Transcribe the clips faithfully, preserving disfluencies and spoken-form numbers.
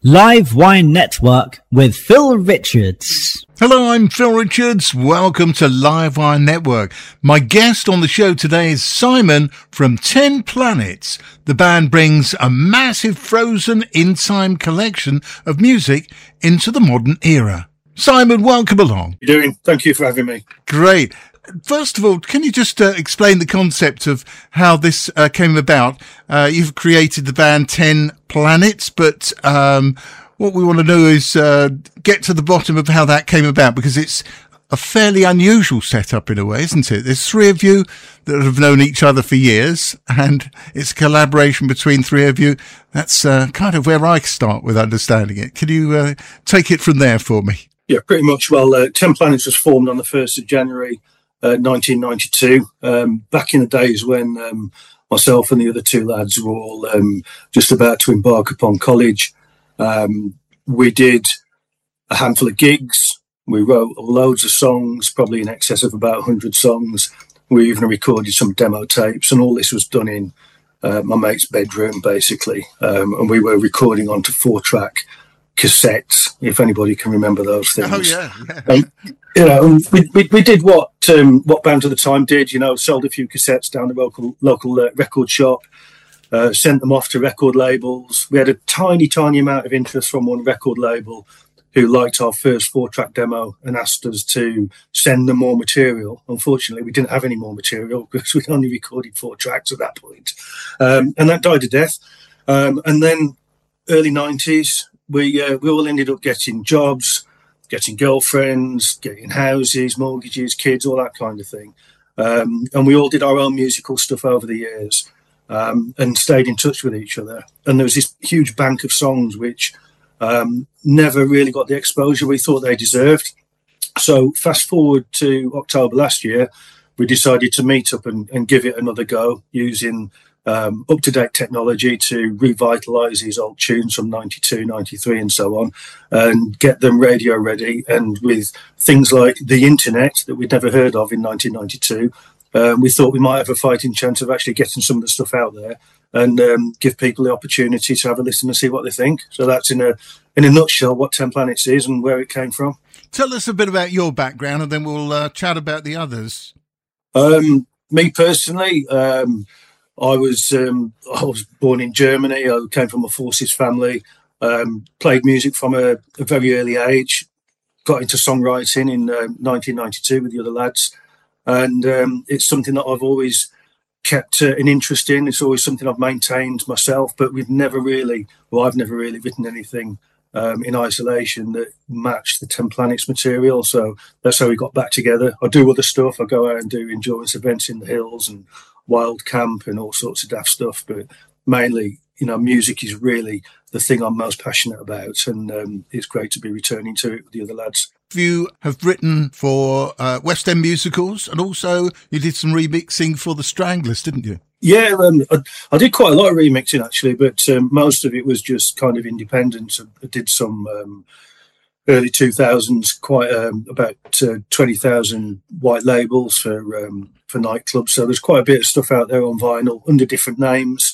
Live Wine Network with Phil Richards. Hello, I'm Phil Richards. Welcome to Live Wine Network. My guest on the show today is Simon from Ten Planets. The band brings a massive frozen in-time collection of music into the modern era. Simon, welcome along. You're doing? Thank you for having me. Great. First of all, can you just uh, explain the concept of how this uh, came about? Uh, you've created the band Ten Planets, but um, what we want to know is uh, get to the bottom of how that came about, because it's a fairly unusual setup in a way, isn't it? There's three of you that have known each other for years, and it's a collaboration between three of you. That's uh, kind of where I start with understanding it. Can you uh, take it from there for me? Yeah, pretty much. Well, uh, Ten Planets was formed on the first of January Uh, nineteen ninety-two, um, back in the days when um, myself and the other two lads were all um, just about to embark upon college. Um, we did a handful of gigs. We wrote loads of songs, probably in excess of about one hundred songs. We even recorded some demo tapes, and all this was done in uh, my mate's bedroom, basically. Um, and we were recording onto four-track cassettes, if anybody can remember those things. Oh, yeah. yeah. Um, you know, we, we we did what um, what bands at the time did. You know, sold a few cassettes down the local local uh, record shop, uh, sent them off to record labels. We had a tiny, tiny amount of interest from one record label who liked our first four-track demo and asked us to send them more material. Unfortunately, we didn't have any more material because we'd only recorded four tracks at that point, um, and that died a death. Um, and then early nineties, we uh, we all ended up getting jobs, getting girlfriends, getting houses, mortgages, kids, all that kind of thing. Um, and we all did our own musical stuff over the years, um, and stayed in touch with each other. And there was this huge bank of songs which um, never really got the exposure we thought they deserved. So fast forward to October last year, we decided to meet up and, and give it another go using Um, up-to-date technology to revitalise these old tunes from ninety-two, ninety-three and so on, and get them radio ready. And with things like the internet that we'd never heard of in nineteen ninety-two, um, we thought we might have a fighting chance of actually getting some of the stuff out there and um, give people the opportunity to have a listen and see what they think. So that's in a in a nutshell what Ten Planets is and where it came from. Tell us a bit about your background, and then we'll uh, chat about the others. Um, me personally, um, I was um, I was born in Germany. I came from a forces family. Um, played music from a, a very early age. Got into songwriting in uh, nineteen ninety-two with the other lads, and um, it's something that I've always kept uh, an interest in. It's always something I've maintained myself. But we've never really, well, I've never really written anything um, in isolation that matched the Ten Planets material. So that's how we got back together. I do other stuff. I go out and do endurance events in the hills and wild camp and all sorts of daft stuff, but mainly, you know, music is really the thing I'm most passionate about, and um, it's great to be returning to it with the other lads. You have written for uh, West End musicals, and also you did some remixing for the Stranglers, didn't you? Yeah, um, I, I did quite a lot of remixing actually, but um, most of it was just kind of independent. I did some um, early two thousands, quite um, about uh, twenty thousand white labels for um, for nightclubs. So there's quite a bit of stuff out there on vinyl under different names.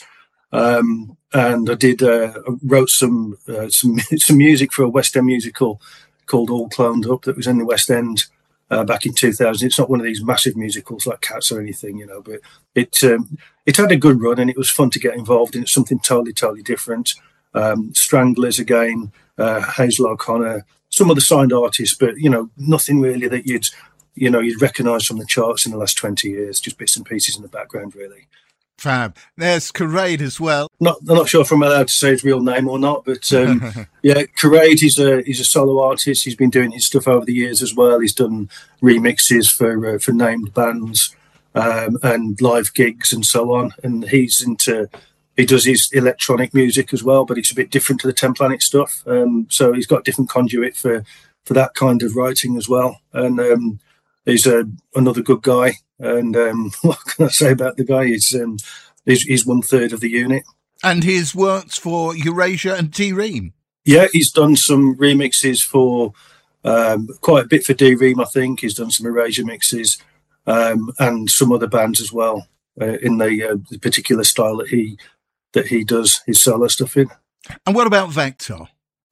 Um, and I did uh, I wrote some uh, some some music for a West End musical called All Cloned Up that was in the West End uh, back in two thousand. It's not one of these massive musicals like Cats or anything, you know, but it um, it had a good run and it was fun to get involved in. It's something totally, totally different. Um, Stranglers again, uh, Hazel O'Connor, some of the signed artists, but, you know, nothing really that you'd, you know, you'd recognise from the charts in the last twenty years, just bits and pieces in the background, really. Fab. There's Karade as well. Not, I'm not sure if I'm allowed to say his real name or not, but um, yeah, Karade, he's a he's a solo artist. He's been doing his stuff over the years as well. He's done remixes for uh, for named bands um, and live gigs and so on. And he's into he does his electronic music as well, but it's a bit different to the Ten Planet stuff. Um, so he's got different conduit for for that kind of writing as well. And um, he's a, another good guy. And um, what can I say about the guy? He's, um, he's, he's one third of the unit. And his works for Eurasia and D-Ream. Yeah, he's done some remixes for um, quite a bit for D-Ream, I think. He's done some Eurasia mixes um, and some other bands as well uh, in the, uh, the particular style that he that he does his solo stuff in. And what about Vector?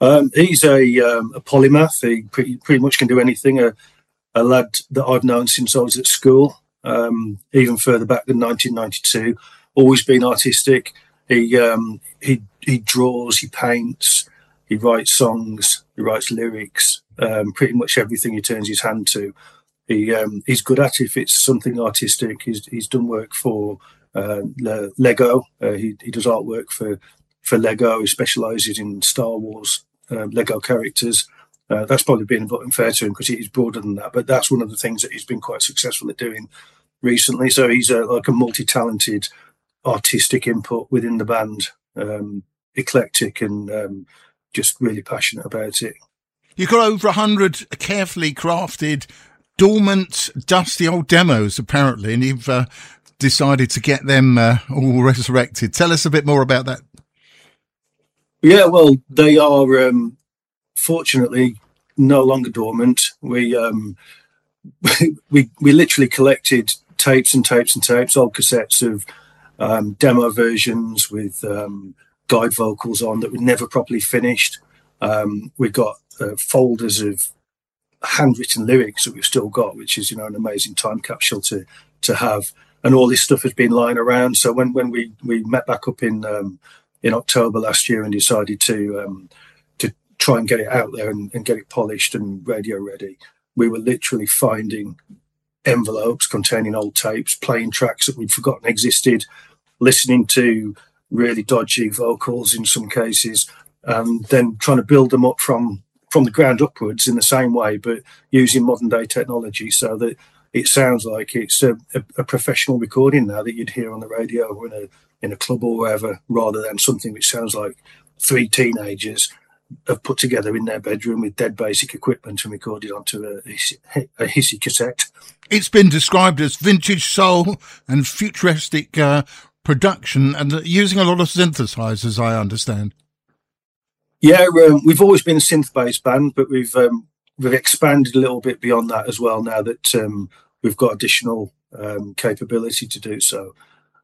Um, he's a, um, a polymath. He pretty, pretty much can do anything. A, a lad that I've known since I was at school, um, even further back than nineteen ninety-two. Always been artistic. He um, he he draws, he paints, he writes songs, he writes lyrics. Um, pretty much everything he turns his hand to, he um, he's good at. If it's something artistic, he's he's done work for uh, Lego. Uh, he he does artwork for for Lego. He specialises in Star Wars uh, Lego characters. Uh, that's probably been unfair to him because he's broader than that. But that's one of the things that he's been quite successful at doing recently. So he's a, like a multi-talented artistic input within the band, um, eclectic and um, just really passionate about it. You've got over a hundred carefully crafted, dormant, dusty old demos, apparently, and you've uh, decided to get them uh, all resurrected. Tell us a bit more about that. Yeah, well, they are um, fortunately no longer dormant. We um, we we literally collected tapes and tapes and tapes, old cassettes of um, demo versions with um, guide vocals on that were never properly finished. Um, we got uh, folders of handwritten lyrics that we've still got, which is, you know, an amazing time capsule to to have. And all this stuff has been lying around. So when, when we, we met back up in um, in October last year and decided to um, to try and get it out there and, and get it polished and radio ready, we were literally finding envelopes containing old tapes, playing tracks that we'd forgotten existed, listening to really dodgy vocals in some cases, and then trying to build them up from from the ground upwards in the same way, but using modern day technology so that it sounds like it's a, a, a professional recording now that you'd hear on the radio or in a in a club or wherever, rather than something which sounds like three teenagers have put together in their bedroom with dead basic equipment and recorded onto a, a hissy cassette. It's been described as vintage soul and futuristic uh, production, and using a lot of synthesizers, I understand. Yeah, um, we've always been a synth-based band, but we've um, we've expanded a little bit beyond that as well now that um, we've got additional um, capability to do so.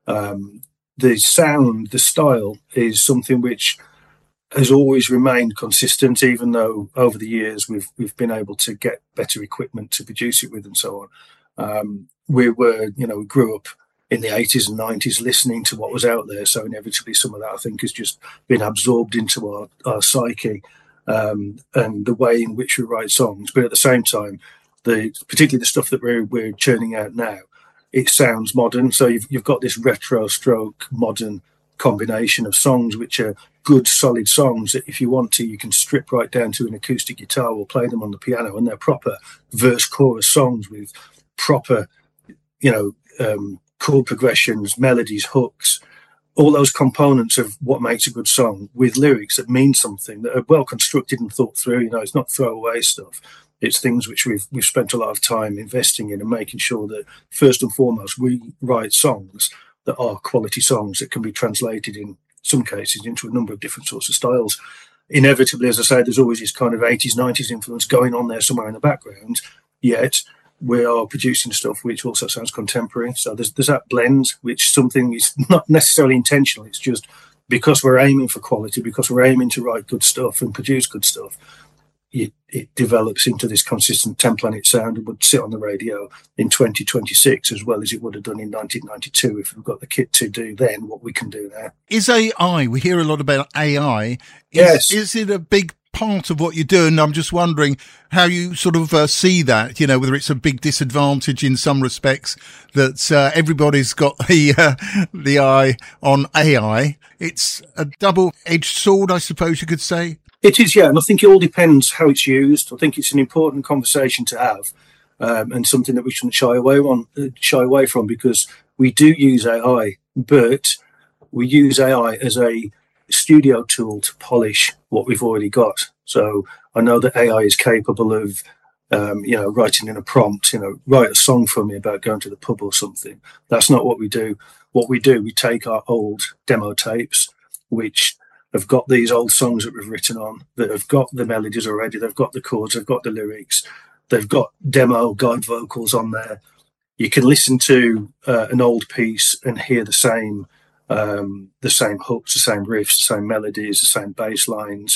Um, the sound, the style is something which has always remained consistent, even though over the years we've we've been able to get better equipment to produce it with and so on. Um, we were, you know, we grew up in the eighties and nineties listening to what was out there, so inevitably some of that I think has just been absorbed into our, our psyche um, and the way in which we write songs. But at the same time, the particularly the stuff that we're we're churning out now, it sounds modern. So you've you've got this retro stroke modern combination of songs which are good solid songs that if you want to you can strip right down to an acoustic guitar or play them on the piano, and they're proper verse chorus songs with proper, you know, um, chord progressions, melodies, hooks, all those components of what makes a good song with lyrics that mean something, that are well constructed and thought through. You know, it's not throwaway stuff. It's things which we've we've spent a lot of time investing in and making sure that first and foremost we write songs that are quality songs that can be translated in some cases into a number of different sorts of styles. Inevitably, as I say, there's always this kind of eighties, nineties influence going on there somewhere in the background, yet we are producing stuff which also sounds contemporary. So there's there's that blend, which something is not necessarily intentional. It's just because we're aiming for quality, because we're aiming to write good stuff and produce good stuff, it, it develops into this consistent ten planet sound and would sit on the radio in twenty twenty-six as well as it would have done in nineteen ninety-two if we've got the kit to do then what we can do now. Is A I, we hear a lot about A I. Is, yes. Is it a big part of what you do? And I'm just wondering how you sort of uh, see that, you know, whether it's a big disadvantage in some respects that uh, everybody's got the uh, the eye on A I. It's a double-edged sword, I suppose you could say. It is, yeah, and I think it all depends how it's used. I think it's an important conversation to have, um, and something that we shouldn't shy away on, uh, shy away from, because we do use A I, but we use A I as a studio tool to polish what we've already got. So I know that A I is capable of, um, you know, writing in a prompt, you know, write a song for me about going to the pub or something. That's not what we do. What we do, we take our old demo tapes, which have got these old songs that we've written on, that have got the melodies already, they've got the chords, they've got the lyrics, they've got demo guide vocals on there. You can listen to uh, an old piece and hear the same um, the same hooks, the same riffs, the same melodies, the same bass lines,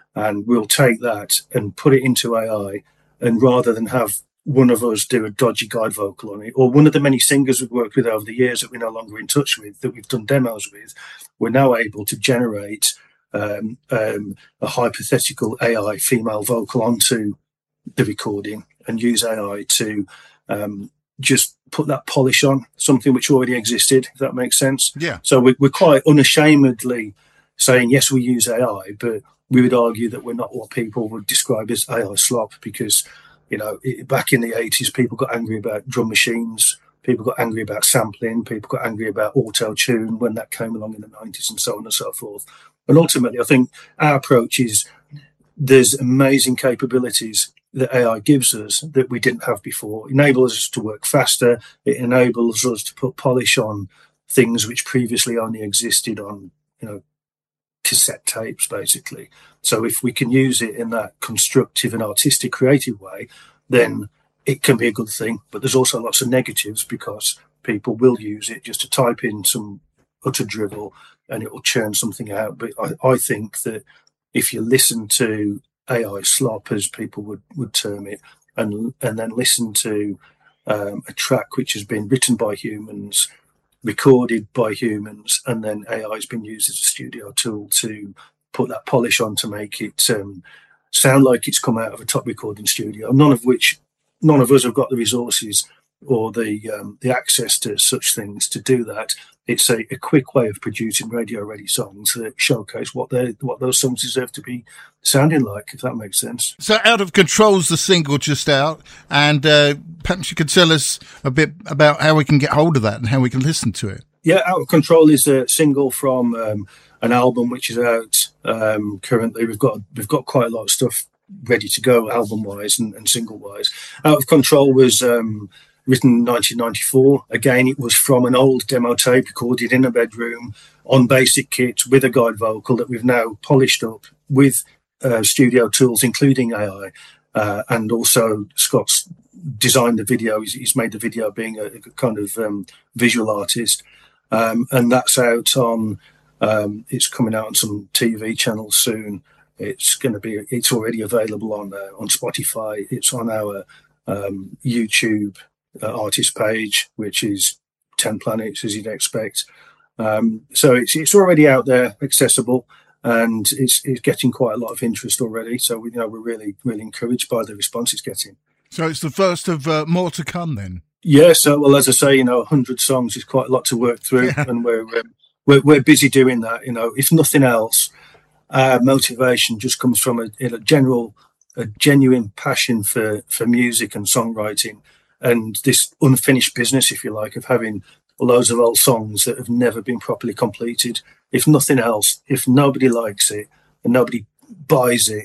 and we'll take that and put it into A I, and rather than have one of us do a dodgy guide vocal on it, or one of the many singers we've worked with over the years that we're no longer in touch with, that we've done demos with, we're now able to generate um, um, a hypothetical A I female vocal onto the recording and use A I to um, just put that polish on something which already existed, if that makes sense. Yeah. So we, we're quite unashamedly saying, yes, we use A I, but we would argue that we're not what people would describe as A I slop, because, you know, it, back in the eighties, people got angry about drum machines, people got angry about sampling, people got angry about auto-tune when that came along in the nineties, and so on and so forth. And ultimately, I think our approach is there's amazing capabilities that A I gives us that we didn't have before. It enables us to work faster. It enables us to put polish on things which previously only existed on, you know, cassette tapes, basically. So if we can use it in that constructive and artistic, creative way, then it can be a good thing. But there's also lots of negatives, because people will use it just to type in some utter drivel and it will churn something out. But I, I think that if you listen to A I slop, as people would, would term it, and and then listen to um, a track which has been written by humans, recorded by humans, and then A I has been used as a studio tool to put that polish on to make it um, sound like it's come out of a top recording studio, none of which, none of us have got the resources or the um, the access to such things to do that. It's a, a quick way of producing radio-ready songs that showcase what they what those songs deserve to be sounding like, if that makes sense. So Out of Control's the single just out, and uh, perhaps you could tell us a bit about how we can get hold of that and how we can listen to it. Yeah, Out of Control is a single from um, an album which is out um, currently. We've got we've got quite a lot of stuff ready to go, album-wise and, and single-wise. Out of Control was um, written in nineteen ninety-four. Again, it was from an old demo tape recorded in a bedroom on basic kit with a guide vocal that we've now polished up with uh, studio tools, including A I. Uh, and also Scott's designed the video. He's, he's made the video, being a, a kind of um, visual artist. Um, and that's out on, um, it's coming out on some T V channels soon. It's going to be, it's already available on uh, on Spotify. It's on our um, YouTube uh, artist page, which is ten Planets, as you'd expect. Um, so it's it's already out there, accessible, and it's it's getting quite a lot of interest already. So we, you know, we're really really encouraged by the response it's getting. So it's the first of uh, more to come, then. Yeah. So well, as I say, you know, one hundred songs is quite a lot to work through, yeah. and we're, um, we're we're busy doing that. You know, if nothing else, our motivation just comes from a, a general, a genuine passion for for music and songwriting, and this unfinished business, if you like, of having loads of old songs that have never been properly completed. If nothing else, if nobody likes it and nobody buys it,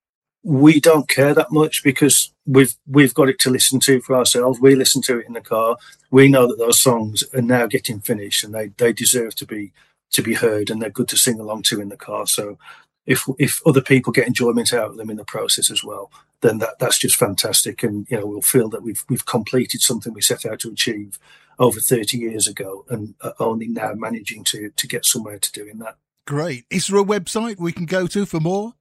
we don't care that much, because we've we've got it to listen to for ourselves. We listen to it in the car. We know that those songs are now getting finished, and they, they deserve to be to be heard, and they're good to sing along to in the car. So if if other people get enjoyment out of them in the process as well, then that, that's just fantastic. And, you know, we'll feel that we've we've completed something we set out to achieve over thirty years ago, and are only now managing to to get somewhere to doing that. Great. Is there a website we can go to for more?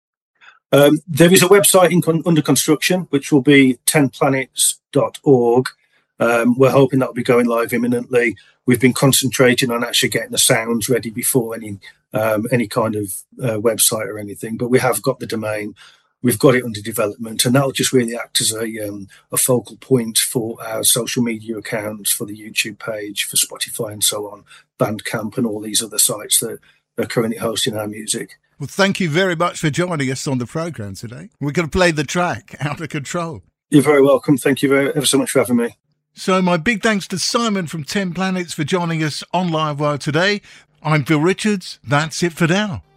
Um, there is a website in con- under construction, which will be ten planets dot org. Um, we're hoping that will be going live imminently. We've been concentrating on actually getting the sounds ready before any um, any kind of uh, website or anything. But we have got the domain. We've got it under development, and that'll just really act as a um, a focal point for our social media accounts, for the YouTube page, for Spotify and so on, Bandcamp and all these other sites that are currently hosting our music. Well, thank you very much for joining us on the programme today. We're going to play the track, Out of Control. You're very welcome. Thank you very, ever so much for having me. So my big thanks to Simon from ten Planets for joining us on Live Wire today. I'm Phil Richards. That's it for now.